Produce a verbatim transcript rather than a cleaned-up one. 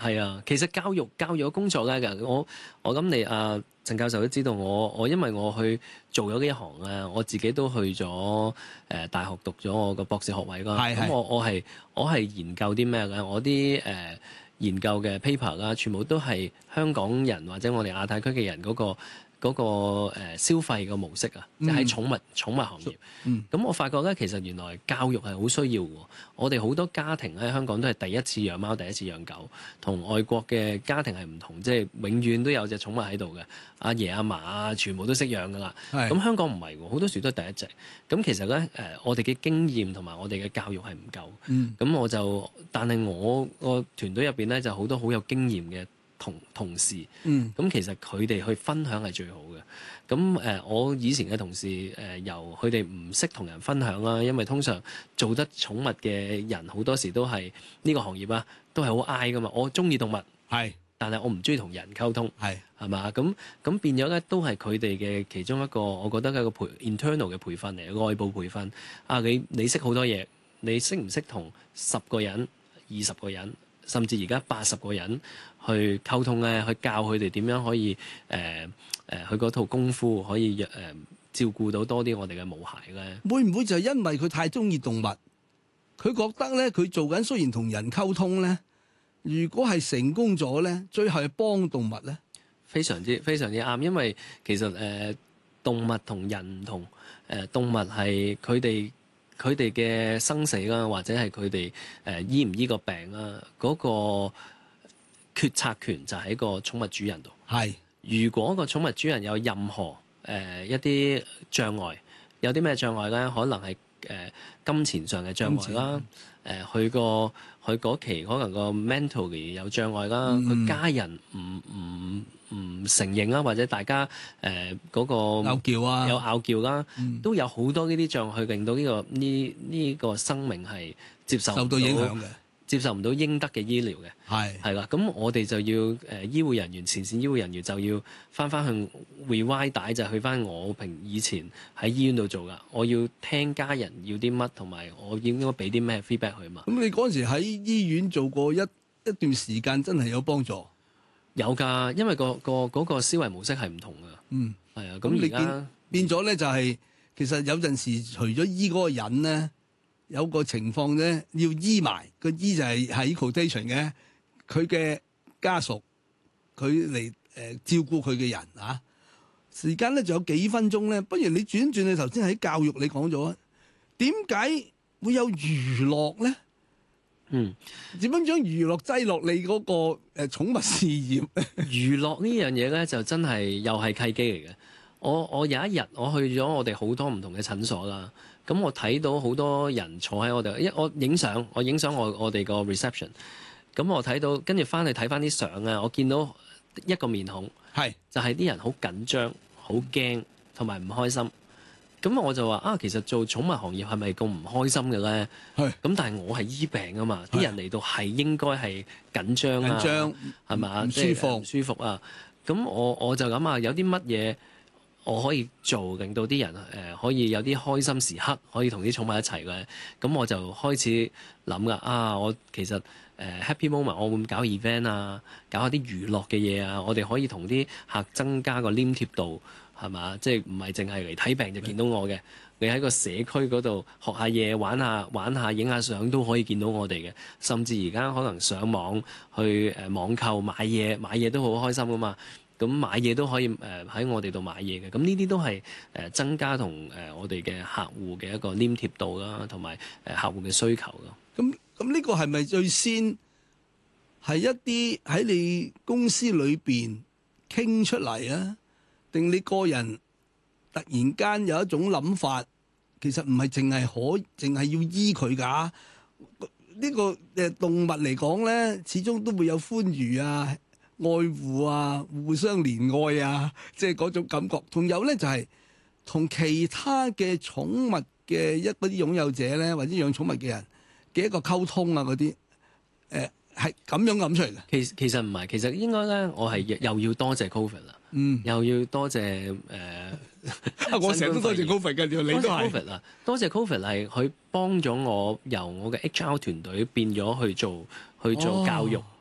係啊，其實教育教育嘅工作咧，我我諗你啊陳教授都知道我我因為我去做咗呢一行啊，我自己都去咗誒、呃、大學讀咗我個博士學位啦。咁我我係我係研究啲咩咧？我啲誒、呃、研究嘅 paper 啦，全部都係香港人或者我哋亞太區嘅人嗰、個。嗰、個、呃、消費嘅模式啊，即係喺寵物寵物行業。咁、嗯、我發覺咧，其實原來教育係好需要嘅。我哋好多家庭喺香港都係第一次養貓、第一次養狗，同外國嘅家庭係唔同，即係永遠都有隻寵物喺度嘅。阿爺阿嫲啊，全部都識養噶啦。咁香港唔係喎，好多時都係第一隻。咁其實咧誒、呃，我哋嘅經驗同埋我哋嘅教育係唔夠。咁、嗯、我就，但係我個團隊入邊咧就好多好有經驗嘅。同同事，咁、嗯、其實佢哋去分享係最好嘅。咁誒、呃，我以前嘅同事誒、呃，由佢哋唔識同人分享啦，因為通常做得寵物嘅人好多時都係呢個行業啊，都係好 I 噶嘛。我中意動物，係，但係我唔中意同人溝通，係係嘛？咁咁變咗咧，都係佢哋嘅其中一個，我覺得係一個培 internal 嘅培訓嚟，外部培訓。啊，你你識好多嘢，你識唔識同十個人、二十個人，甚至而家八十個人去溝通咧，去教佢哋點樣可以誒誒，佢嗰套功夫可以誒、呃、照顧到多啲我哋嘅毛孩咧。 會唔會就係因為佢太中意動物，佢覺得咧佢做緊雖然同人溝通咧，如果係成功咗咧，最後係幫動物咧？ 非常之非常之啱，因為其實誒、呃、動物同人唔同，誒、呃、動物係佢哋。佢哋嘅生死啦，或者係佢哋誒醫唔醫個病啦，嗰、嗰個決策權就喺個寵物主人度。係，如果個寵物主人有任何誒、呃、一啲障礙，有啲咩障礙咧？可能係誒、呃、金錢上嘅障礙啦，誒佢個佢嗰期可能個 mentally 有障礙啦，佢、嗯、家人唔唔唔承認啦，或者大家誒嗰、呃嗰個拗撬啊， 有拗撬啦，嗯、都有好多呢啲障礙，去令到呢、呢個呢呢、呢個生命係接受受到影響嘅， 接受唔到應得嘅醫療嘅，係係啦。咁我哋就要誒、呃、醫護人員、前線醫護人員就要翻翻去 rewind 帶，就去翻我平以前喺醫院度做噶。我要聽家人要啲乜，同埋我應該俾啲咩 feedback 佢嘛。 咁你嗰陣時喺醫院做過一一段時間，真係有幫助。 有㗎，因為、個個嗰、個嗰個思維模式係唔同㗎。嗯，係啊。咁而家變咗咧，就係、是、其實有陣時除咗醫嗰個人咧，有個情況咧要醫埋個醫就係喺 quotation 嘅，佢嘅家屬，佢嚟誒照顧佢嘅人啊。時間咧仲有幾分鐘咧，不如你轉轉你頭先喺教育你講咗啊，點解會有娛樂咧？嗯，點樣將娛樂擠落你嗰個誒寵物事業？ 娛樂呢樣嘢咧，就真係又係契機嚟嘅。我我有一日我去咗我哋好多唔同嘅診所啦，咁我睇到好多人坐喺我哋，一我影相，我影相我我哋個 reception，咁我睇到跟住翻去睇翻啲相啊，我見到一個面孔，係就係、是、啲人好緊張、好驚同埋唔開心。咁我就話啊，其實做寵物行業係咪咁唔開心嘅咧？係。咁但係我係醫病啊嘛，啲人嚟到係應該係緊張啊，緊張係嘛？唔舒服，唔舒服啊！咁我我就諗啊，有啲乜嘢我可以做，令到啲人誒、呃、可以有啲開心時刻，可以同啲寵物一齊嘅。咁我就開始諗噶啊，我其實誒、呃、Happy Moment，我會唔會搞 event 啊，搞下啲娛樂嘅嘢啊，我哋可以同啲客增加個黏貼度。係嘛？即係唔係淨係嚟睇病就見到我嘅？你喺個社區嗰度學下嘢、玩下、玩下、影下相都可以見到我哋嘅。甚至而家可能上網去誒、呃、網購買嘢，買嘢都好開心噶嘛。咁買嘢都可以誒喺、呃、我哋度買嘢嘅。咁呢啲都係誒、呃、增加同誒、呃、我哋嘅客戶嘅一個黏貼度啦，同埋誒客戶嘅需求咯。 咁咁呢個係咪最先係一啲喺你公司裏邊傾出嚟啊？定你個人突然間有一種諗法，其實唔係淨係可，淨係要醫佢㗎。呢個誒動物嚟講咧，始終都會有歡愉啊、愛護啊、互相憐愛啊，即係嗰種感覺。仲有咧就係同其他嘅寵物嘅一嗰啲擁有者咧，或者養寵物嘅人嘅一個溝通啊嗰啲，誒係咁樣諗出嚟嘅。 其其實唔係，其實應該咧，我係又要多謝 Covid 啦。嗯，又要多謝誒，呃、 我成日都多謝 Covid 嘅，你都係。多謝 Covid 啦， 多謝 Covid 係佢幫咗我由我嘅 H R 團隊變咗去做去做教育，